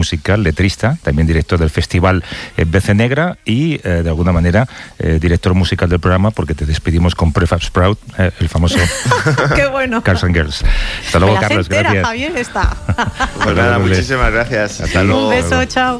musical, letrista, también director del festival BC Negra y de alguna manera director musical del programa, porque te despedimos con Prefab Sprout, el famoso Qué bueno. Cars and Girls. Hasta luego, Carlos, entera, gracias. Javier está. Pues nada, muchísimas gracias. Hasta luego. Un beso, chao.